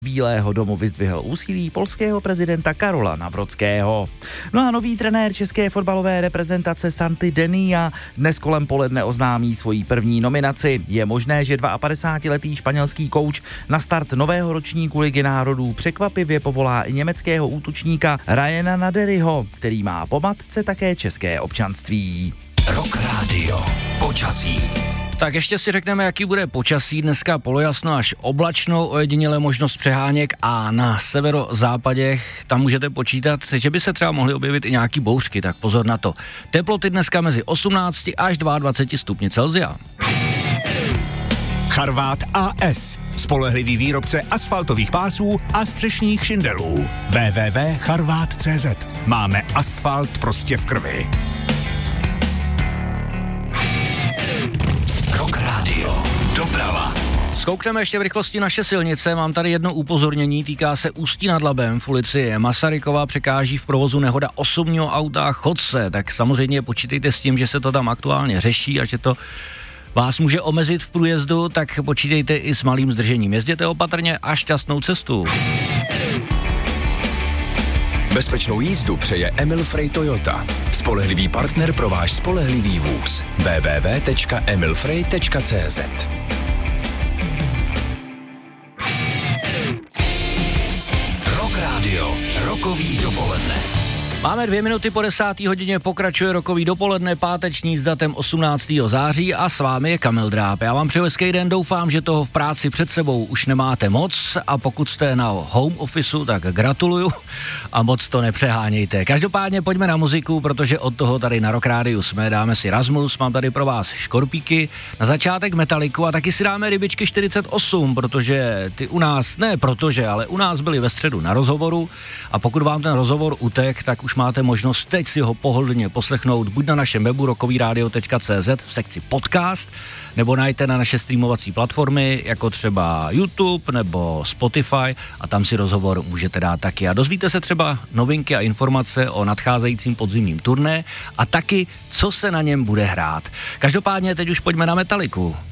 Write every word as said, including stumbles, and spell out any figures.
Bílého domu vyzdvihl úsilí polského prezidenta Karola Nawrockiego. No a nový trenér české fotbalové reprezentace Santi Denia dnes kolem poledne oznámí svoji první nominaci. Je možné, že padesátidvouletý španělský kouč na start nového ročníku Ligy národů překvapivě povolá i německého útočníka Ryana Naderyho, který má po matce také české občanství. Rock Radio. Počasí. Tak ještě si řekneme, jaký bude počasí. Dneska polojasno až oblačno, ojedinělé možnost přeháněk a na severozápadě tam můžete počítat, že by se třeba mohly objevit i nějaký bouřky, tak pozor na to. Teploty dneska mezi osmnáct až dvacet dva stupni Celsia. Charvát A S. Spolehlivý výrobce asfaltových pásů a střešních šindelů. w w w tečka charvát tečka cé zet. Máme asfalt prostě v krvi. Rock Radio. Doprava. Zkoukneme ještě v rychlosti naše silnice. Mám tady jedno upozornění, týká se Ústí nad Labem. V ulici Masarykova překáží v provozu nehoda osobního auta chodce. Tak samozřejmě počítejte s tím, že se to tam aktuálně řeší a že to vás může omezit v průjezdu, tak počítejte i s malým zdržením. Jezděte opatrně a šťastnou cestu. Bezpečnou jízdu přeje Emil Frey Toyota. Spolehlivý partner pro váš spolehlivý vůz. w w w tečka emil frey tečka cé zet. Rock Radio. Rokový dopoledne. Máme dvě minuty po desáté hodině, pokračuje rokový dopoledne, páteční s datem osmnáctého září a s vámi je Kamil Dráb. Já vám přeju hezký den, doufám, že toho v práci před sebou už nemáte moc a pokud jste na home officeu, tak gratuluju a moc to nepřehánějte. Každopádně pojďme na muziku, protože od toho tady na Rock Rádiu jsme, dáme si Rasmus, mám tady pro vás Škorpíky, na začátek Metaliku a taky si dáme Rybičky čtyřicet osm, protože ty u nás, ne protože, ale u nás byli ve středu na rozhovoru a pokud vám ten rozhovor utek, tak už máte možnost teď si ho pohodlně poslechnout buď na našem webu rockovyradio tečka cé zet v sekci podcast, nebo najděte na naše streamovací platformy, jako třeba YouTube nebo Spotify a tam si rozhovor můžete dát taky. A dozvíte se třeba novinky a informace o nadcházejícím podzimním turné a taky, co se na něm bude hrát. Každopádně teď už pojďme na Metaliku.